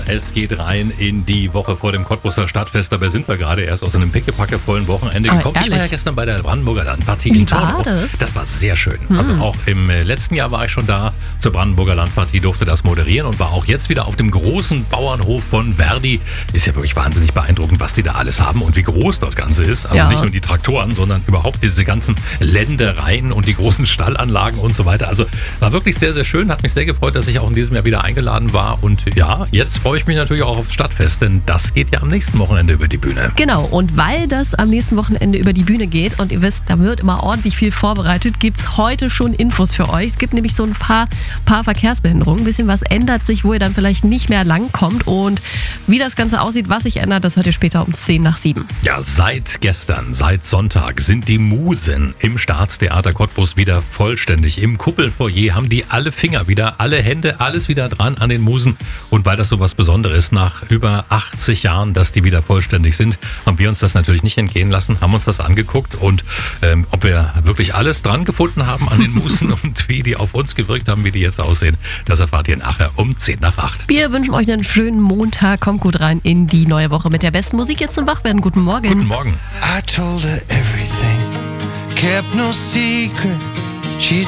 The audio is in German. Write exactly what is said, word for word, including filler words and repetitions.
Es geht rein in die Woche vor dem Cottbuser Stadtfest. Dabei sind wir gerade erst aus einem pickepackevollen Wochenende Aber gekommen. Ich war ja gestern bei der Brandenburger Landpartie Wie in Tornau. war das? Das war sehr schön. Mhm. Also auch im letzten Jahr war ich schon da zur Brandenburger Landpartie, durfte das moderieren und war auch jetzt wieder auf dem großen Bauernhof von Verdi. Ist ja wirklich wahnsinnig beeindruckend, was die da alles haben und wie groß das Ganze ist. Also Ja. nicht nur die Traktoren, sondern überhaupt diese ganzen Ländereien und die großen Stallanlagen und so weiter. Also war wirklich sehr, sehr schön. Hat mich sehr gefreut, dass ich auch in diesem Jahr wieder eingeladen war. Und ja, jetzt freue ich mich natürlich auch aufs Stadtfest, denn das geht ja am nächsten Wochenende über die Bühne. Genau, und weil das am nächsten Wochenende über die Bühne geht und ihr wisst, da wird immer ordentlich viel vorbereitet, gibt es heute schon Infos für euch. Es gibt nämlich so ein paar, paar Verkehrsbehinderungen. Ein bisschen was ändert sich, wo ihr dann vielleicht nicht mehr langkommt. Und wie das Ganze aussieht, was sich ändert, das hört ihr später um zehn nach sieben. Ja, seit gestern, seit Sonntag sind die Musen im Staatstheater Cottbus wieder vollständig. Im Kuppelfoyer haben die alle Finger wieder, alle Hände, alles wieder dran an den Musen. Und weil das so was Besonderes ist, nach über achtzig Jahren, dass die wieder vollständig sind, haben wir uns das natürlich nicht entgehen lassen, haben uns das angeguckt und ähm, ob wir wirklich alles dran gefunden haben an den Musen und wie die auf uns gewirkt haben, wie die jetzt aussehen, das erfahrt ihr nachher um zehn nach acht. Wir wünschen euch einen schönen Montag. Kommt gut rein in die neue Woche mit der besten Musik jetzt zum Wachwerden. Guten Morgen. Guten Morgen. I told her everything, kept no secrets. She